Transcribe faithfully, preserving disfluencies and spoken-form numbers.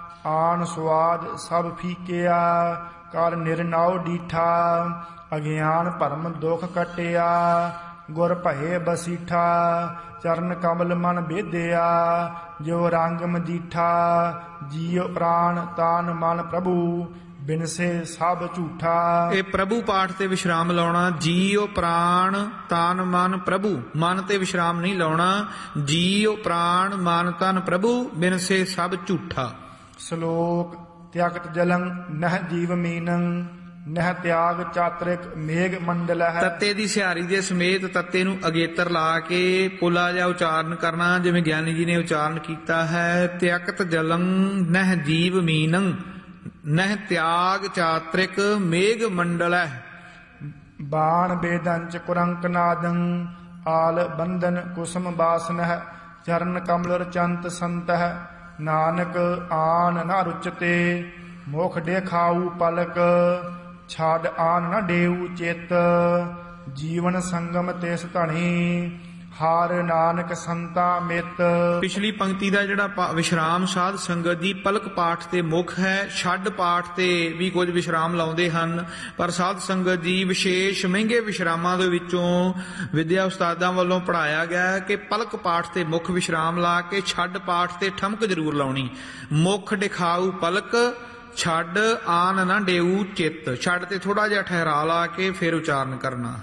ਆਨ ਸੁਆਦ ਸਭ ਫੀਕਿਆ। ਕਰ ਨਿਰਨਾਉ ਡੀਠਾ ਅਗਿਆਨ ਭਰਮ ਦੁਖ ਕਟਿਆ। ਗੁਰ ਭਏ ਬਸੀਠਾ ਚਰਨ ਕਮਲ ਮਨ ਬੇਦਿਆ। ਜੋ ਰੰਗ ਮਜੀਠਾ ਜੀਉ ਪ੍ਰਾਣ ਤਾਨ ਮਨ ਪ੍ਰਭੂ ਬਿਨਸੇ ਸਭ ਝੂਠਾ। ਇਹ ਪ੍ਰਭੂ ਪਾਠ ਤੇ ਵਿਸ਼ਰਾਮ ਲਾਉਣਾ। ਜੀਉ ਪ੍ਰਾਣ ਤਾਨ ਮਨ ਪ੍ਰਭੂ, ਮਨ ਤੇ ਵਿਸ਼ਰਾਮ ਨਹੀਂ ਲਾਉਣਾ। ਜੀਉ ਪ੍ਰਾਣ ਮਨ ਤਨ ਪ੍ਰਭੂ ਬਿਨਸੇ ਸਭ ਝੂਠਾ। ਸ਼ਲੋਕ ਤਿਆਗਤ ਜਲੰ ਨਹਿ ਜੀਵ ਮੀਨੰ ਨਹਿ ਤਿਆਗ ਚਾਤਰਿਕ ਮੇਘ ਮੰਡਲ ਹੈ। ਤੱਤੇ ਦੀ ਸਿਹਾਰੀ ਦੇ ਸਮੇਤ ਤੱਤੇ ਨੂੰ ਅਗੇਤਰ ਲਾ ਕੇ ਪੁਲਾ ਜਿਹਾ ਉਚਾਰਨ ਕਰਨਾ, ਜਿਵੇਂ ਗਿਆਨੀ ਜੀ ਨੇ ਉਚਾਰਨ ਕੀਤਾ ਹੈ। ਤਿਆਗਤ ਜਲੰ ਨਹਿ ਜੀਵ ਮੀਨੰ ਨਹਿ ਤਿਆਗ ਚਾਤਰਿਕ ਮੇਘ ਮੰਡਲੈ। ਬਾਣ ਬੇਦੰਚ ਕੁਰੰਕ ਨਾਦੰ ਆਲ ਬੰਧਨ ਕੁਸਮ ਬਾਸਨਹਿ। ਚਰਨ ਕਮਲ ਰਚੰਤ ਸੰਤਹਿ ਨਾਨਕ ਆਨ ਨ ਰੁਚਤੇ। ਮੁਖ ਦੇਖਾਊ ਪਲਕ ਛਾਡ ਆਨ ਨ ਡੇਊ ਚਿਤ। ਜੀਵਨ ਸੰਗਮ ਤਿਸ ਧਣੀ ਹਾਰ ਨਾਨਕ ਸੰਤਾ ਮਿਤ। ਪਿਛਲੀ ਪੰਕਤੀ ਦਾ ਜਿਹੜਾ ਪਾ- ਵਿਸ਼ਰਾਮ ਸਾਧ ਸੰਗਤ ਦੀ ਪਲਕ ਪਾਠ ਤੇ ਮੁੱਖ ਹੈ। ਛੱਡ ਪਾਠ ਤੇ ਵੀ ਕੁਝ ਵਿਸ਼ਰਾਮ ਲਾਉਂਦੇ ਹਨ, ਪਰ ਸਾਧ ਸੰਗਤ ਦੀ ਵਿਸ਼ੇਸ਼ ਮਹਿੰਗੇ ਵਿਸ਼ਰਾਮਾਂ ਦੇ ਵਿੱਚੋਂ ਵਿਦਿਆ ਉਸਤਾਦਾਂ ਵੱਲੋਂ ਪੜ੍ਹਾਇਆ ਗਿਆ ਹੈ ਕਿ ਪਲਕ ਪਾਠ ਤੇ ਮੁੱਖ ਵਿਸ਼ਰਾਮ ਲਾ ਕੇ ਛੱਡ ਪਾਠ ਤੇ ਠਮਕ ਜ਼ਰੂਰ ਲਾਉਣੀ। ਮੁੱਖ ਦਿਖਾਊ ਪਲਕ ਛੱਡ ਆਨ ਨਾ ਡੇਊ ਚਿੱਤ। ਛੱਡ ਤੇ ਥੋੜਾ ਜਿਹਾ ਠਹਿਰਾ ਲਾ ਕੇ ਫਿਰ ਉਚਾਰਨ ਕਰਨਾ।